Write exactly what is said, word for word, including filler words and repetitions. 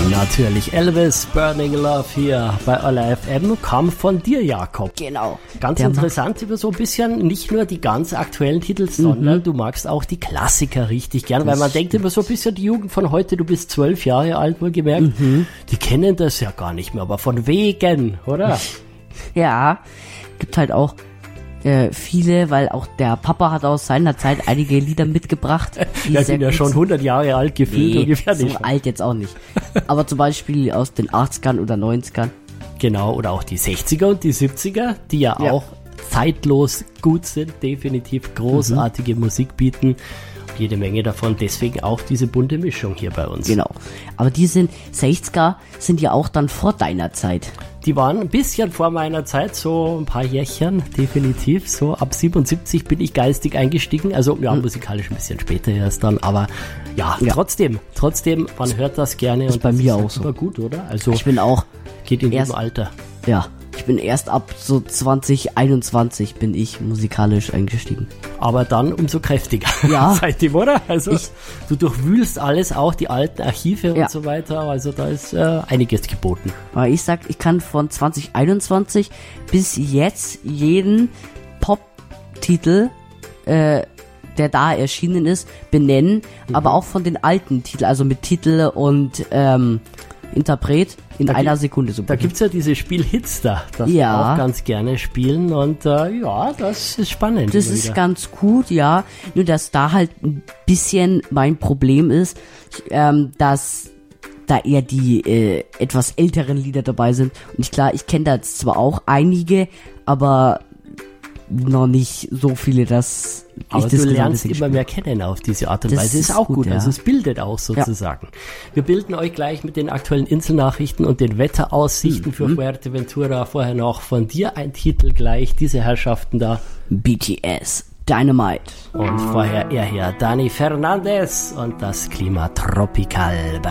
Natürlich Elvis, Burning Love hier bei Aller F M, kam von dir, Jakob. Genau. Ganz Der interessant, über so ein bisschen nicht nur die ganz aktuellen Titel, sondern Mhm. du magst auch die Klassiker richtig gern, weil man denkt immer so ein bisschen, die Jugend von heute, du bist zwölf Jahre alt, wohlgemerkt, Mhm. die kennen das ja gar nicht mehr, aber von wegen, oder? Ja, gibt halt auch äh, viele, weil auch der Papa hat aus seiner Zeit einige Lieder mitgebracht. Die Wir sehr sind ja gut schon sind. hundert Jahre alt gefühlt Nee, ungefähr so nicht. alt jetzt auch nicht. Aber zum Beispiel aus den achtzigern oder neunzigern. Genau, oder auch die sechziger und die siebziger, die ja, Ja. auch zeitlos gut sind, definitiv großartige Musik bieten. Jede Menge davon, deswegen auch diese bunte Mischung hier bei uns. Genau. Aber die sind, sechziger sind ja auch dann vor deiner Zeit. Die waren ein bisschen vor meiner Zeit, so ein paar Jährchen, definitiv. So ab siebenundsiebzig bin ich geistig eingestiegen, also ja, musikalisch ein bisschen später erst dann, aber ja, Ja. trotzdem, trotzdem, man hört das gerne. Ist und bei das mir ist auch so. super gut, oder? Also Ich bin auch, geht in erst- diesem Alter. ja, ich bin erst ab so zwanzig einundzwanzig bin ich musikalisch eingestiegen. Aber dann umso kräftiger. Ja. Seitdem, oder? Also Ich- du durchwühlst alles, auch die alten Archive Ja. und so weiter. Also da ist äh, einiges geboten. Aber ich sag, ich kann von zwanzig einundzwanzig bis jetzt jeden Pop-Titel, äh, der da erschienen ist, benennen, Mhm. aber auch von den alten Titeln, also mit Titel und ähm, Interpret in Da einer gibt- Sekunde so. Da gibt's ja diese Spiel Hits da, das wir Ja. auch ganz gerne spielen. Und äh, ja, das ist spannend. Das immer ist wieder. ganz gut, ja. Nur, dass da halt ein bisschen mein Problem ist, ähm, dass da eher die äh, etwas älteren Lieder dabei sind. Und ich, klar, ich kenne da jetzt zwar auch einige, aber noch nicht so viele, dass Aber ich das du gesamte lernst Ding immer spiele. mehr kennen auf diese Art und Das Weise. Ist ist auch gut, gut, ja. also es bildet auch sozusagen. Wir bilden euch gleich mit den aktuellen Inselnachrichten und den Wetteraussichten Mhm. für Fuerteventura. Vorher noch von dir ein Titel gleich, diese Herrschaften da. B T S, Dynamite. Und vorher er hier, Dani Fernandes und das Klima Tropical bei